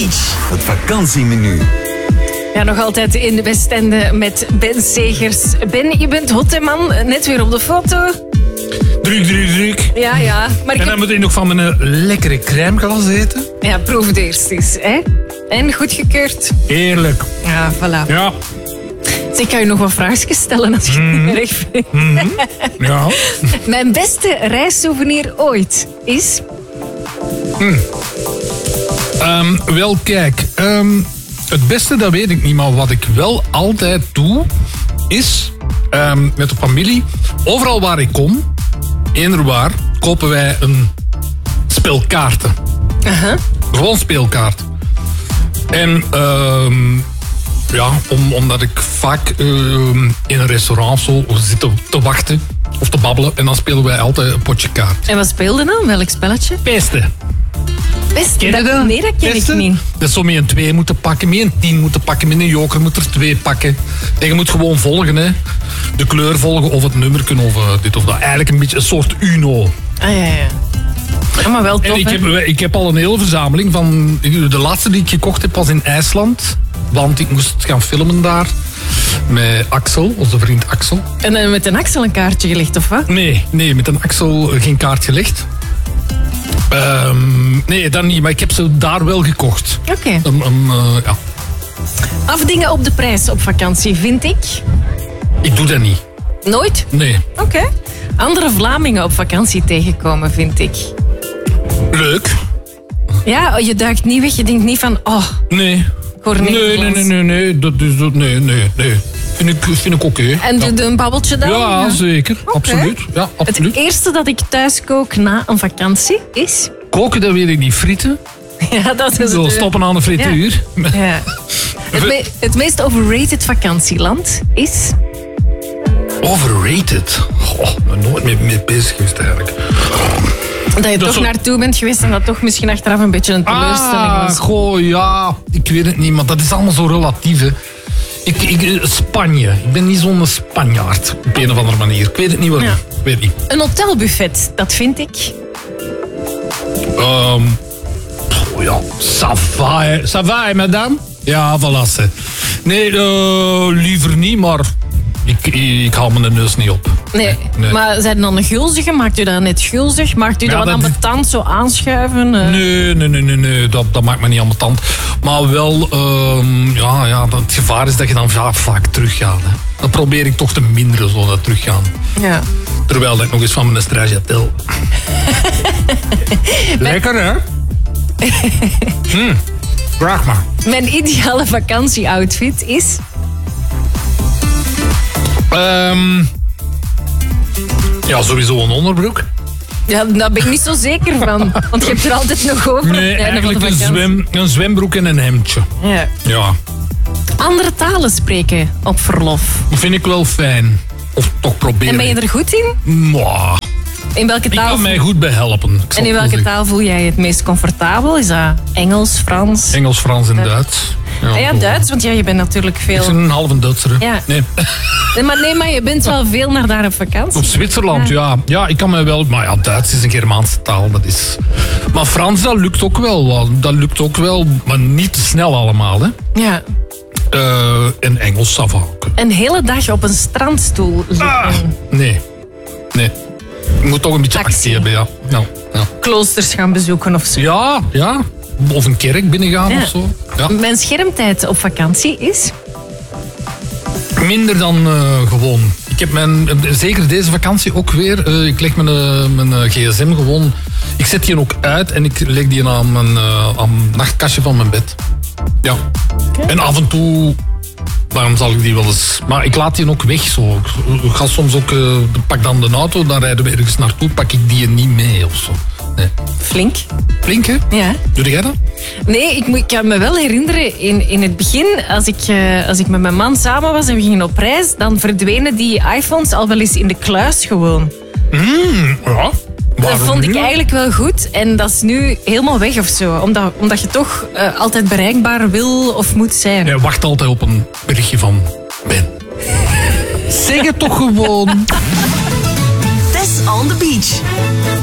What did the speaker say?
Beach. Het vakantiemenu. Ja, nog altijd in de Westende met Ben Segers. Ben, je bent hot, hè, man. Net weer op de foto. Druk. Ja. Maar En dan moet je nog van mijn lekkere crèmeglas eten. Ja, proef het eerst eens, hè. En goedgekeurd. Heerlijk. Ja, voilà. Ja. Dus ik kan je nog wat vraagjes stellen als je het niet erg vindt. Ja. Mijn beste reissouvenir ooit is... Wel, kijk. Het beste, dat weet ik niet. Maar wat ik wel altijd doe, is met de familie, overal waar ik kom, eender waar, kopen wij een speelkaarten. Gewoon speelkaart. En ja, omdat ik vaak in een restaurant zo zit te wachten of te babbelen. En dan spelen wij altijd een potje kaart. En wat speelde dan? Welk spelletje? Pesten. Best. Ken je dat? Nee, dat ken Pesten? ik niet. Dat is zo met een 2 moeten pakken, met een 10 moeten pakken, met een joker moet er 2 pakken. En je moet gewoon volgen, hè. De kleur volgen of het nummerken of dit of dat. Eigenlijk een beetje een soort Uno. Ja. Ja, maar wel tof, En ik heb al een hele verzameling van... De laatste die ik gekocht heb was in IJsland. Want ik moest gaan filmen daar. Met Axel, onze vriend Axel. En dan met een Axel een kaartje gelegd, of wat? Nee, met een Axel geen kaart gelegd. Nee, dat niet. Maar ik heb ze daar wel gekocht. Oké. Ja. Afdingen op de prijs op vakantie, vind ik. Ik doe dat niet. Nooit? Nee. Oké. Andere Vlamingen op vakantie tegenkomen, vind ik. Leuk. Ja, je duikt niet weg. Je denkt niet van, oh, Nee. ik hoor Nederlands. Nee. Nee. Vind ik oké. En doe een babbeltje dan? Ja, zeker. Oké. Absoluut. Ja, absoluut. Het eerste dat ik thuis kook na een vakantie is... Koken, dat weet ik niet. Frieten. Ja, dat is Zo, het. stoppen aan de frituur. Ja. Het meest overrated vakantieland is... Overrated? Goh, nooit mee bezig geweest eigenlijk. Dat je toch naartoe bent geweest en dat toch misschien achteraf een beetje een teleurstelling was. Goh, ja. Ik weet het niet, maar dat is allemaal zo relatief, hè. Spanje. Ik ben niet zo'n Spanjaard, op een of andere manier. Ik weet het niet waarom. Ja. Ik weet niet. Een hotelbuffet, dat vind ik... Ja, ça va, madame? Ja, voilà. Ze. Nee, liever niet, maar ik haal mijn neus niet op. Nee. Maar zijn dan een gulzige? Maakt u dat net gulzig? Maakt u dat wat ambetant zo aanschuiven? Nee, dat maakt me niet ambetant. Maar wel, het gevaar is dat je dan vaak teruggaat. Hè. Dan probeer ik toch te minderen, zo dat teruggaan. Ja. Terwijl ik nog eens van mijn straatjatel. Lekker, hè? Vraag maar. Mijn ideale vakantieoutfit is... Ja, sowieso een onderbroek. Ja, daar ben ik niet zo zeker van. Want je hebt er altijd nog over. Nee, op het einde van de eigenlijk vakantie. een zwembroek en een hemdje. Ja. Andere talen spreken op verlof. Dat vind ik wel fijn. Of toch proberen. En ben je er goed in? Mwah. In welke Ik taal? kan mij goed behelpen. En in welke taal voel jij je het meest comfortabel? Is dat Engels, Frans? Engels, Frans en Duits. Ja, Duits, want je bent natuurlijk veel... Ik ben een halve Duitser. Hè. Ja. Nee. Maar je bent wel veel naar daar op vakantie. Op Zwitserland, ja. Ja, ik kan mij wel... Maar ja, Duits is een Germaanse taal. Dat is... Maar Frans, dat lukt ook wel. Dat lukt ook wel, maar niet te snel allemaal. Hè. Ja. En Engels, ça va ook. Een hele dag op een strandstoel liggen. Nee. Je moet toch een beetje Actie. actie hebben, ja. Kloosters gaan bezoeken of zo. Ja. Of een kerk binnengaan of zo. Ja. Mijn schermtijd op vakantie is... Minder dan gewoon. Ik heb zeker deze vakantie ook weer. Ik leg mijn gsm gewoon... Ik zet die ook uit en ik leg die aan mijn nachtkastje van mijn bed. Ja. Okay. En af en toe... Dan zal ik die wel eens... Maar ik laat die ook weg zo. Ik ga soms ook... pak dan de auto, dan rijden we ergens naartoe. Pak ik die niet mee of zo. Nee. Flink. Flink, hè? Ja. Doe jij dat? Nee, ik kan me wel herinneren, in het begin, als ik met mijn man samen was en we gingen op reis, dan verdwenen die iPhones al wel eens in de kluis gewoon. Ja. Dat vond ik eigenlijk wel goed en dat is nu helemaal weg of zo. Omdat je toch altijd bereikbaar wil of moet zijn. Je wacht altijd op een berichtje van Ben. Zeg het toch gewoon. Tess on the beach.